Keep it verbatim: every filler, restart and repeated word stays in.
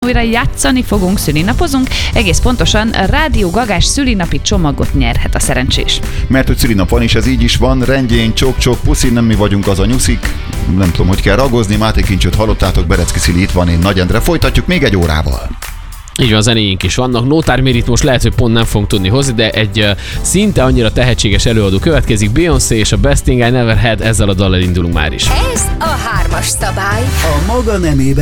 Újra játszani fogunk, szülinapozunk, egész pontosan Rádió Gagás szülinapi csomagot nyerhet a szerencsés. Mert hogy szülinap van, és ez így is van, rendjén, csok-csok, puszi, nem mi vagyunk az a nyuszik, nem tudom, hogy kell ragozni, Máté Kincsöt hallottátok, Berecki Szili itt van, én Nagy Endre, folytatjuk még egy órával. Így van, zenéink is vannak. Nótár Mérit most lehet, hogy pont nem fogunk tudni hozni, de egy uh, szinte annyira tehetséges előadó következik. Beyoncé és a Best Thing I Never Had, ezzel a dallal indulunk már is. Ez a hármas szabály. A maga nemében